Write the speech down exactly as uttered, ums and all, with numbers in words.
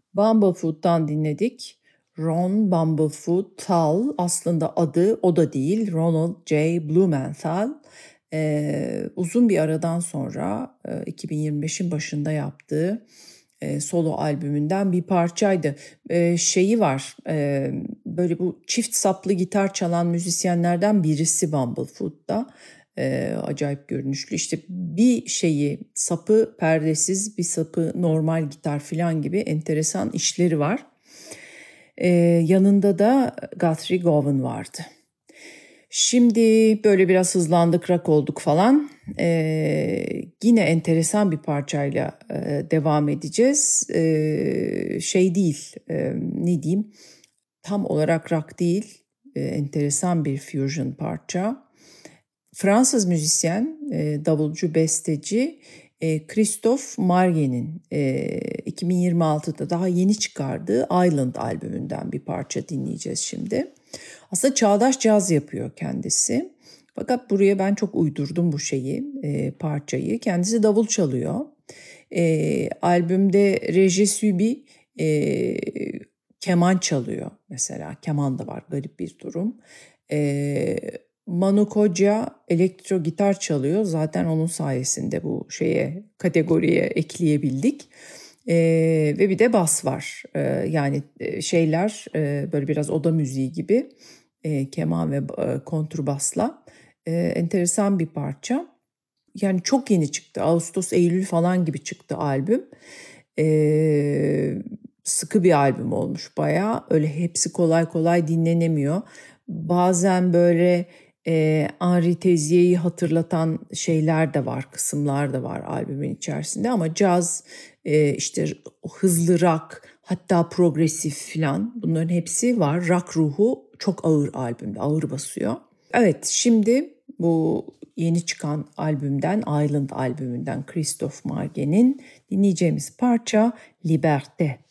Bumblefoot'tan dinledik. Ron Bumblefoot Thal aslında adı o da değil. Ronald J. Blumenthal. Ee, uzun bir aradan sonra e, iki bin yirmi beşin başında yaptığı e, solo albümünden bir parçaydı. E, şeyi var, e, böyle bu çift saplı gitar çalan müzisyenlerden birisi Bumblefoot'ta. E, acayip görünüşlü. İşte bir şeyi sapı perdesiz, bir sapı normal gitar falan gibi enteresan işleri var. E, yanında da Guthrie Govan vardı. Şimdi böyle biraz hızlandık, rock olduk falan. Ee, yine enteresan bir parçayla e, devam edeceğiz. Ee, şey değil, e, ne diyeyim, tam olarak rock değil, e, enteresan bir fusion parça. Fransız müzisyen, e, davulcu, besteci e, Christophe Marguerite'nin e, iki bin yirmi altıda daha yeni çıkardığı Island albümünden bir parça dinleyeceğiz şimdi. Aslında çağdaş caz yapıyor kendisi. Fakat buraya ben çok uydurdum bu şeyi, e, parçayı. Kendisi davul çalıyor. E, albümde Regis Subi e, keman çalıyor mesela. Keman da var, garip bir durum. E, Manu Koca elektro gitar çalıyor. Zaten onun sayesinde bu şeye, kategoriye ekleyebildik. Ee, ve bir de bas var. Ee, yani şeyler e, böyle biraz oda müziği gibi e, keman ve e, kontrbasla e, enteresan bir parça. Yani çok yeni çıktı. Ağustos, Eylül falan gibi çıktı albüm. Ee, sıkı bir albüm olmuş bayağı. Öyle hepsi kolay kolay dinlenemiyor. Bazen böyle e, Henri Tezier'i hatırlatan şeyler de var, kısımlar da var albümün içerisinde. Ama caz, e, işte hızlı rock, hatta progresif falan, bunların hepsi var. Rock ruhu çok ağır albümde, ağır basıyor. Evet, şimdi bu yeni çıkan albümden, Island albümünden Christophe Marguerite'nin dinleyeceğimiz parça Liberté.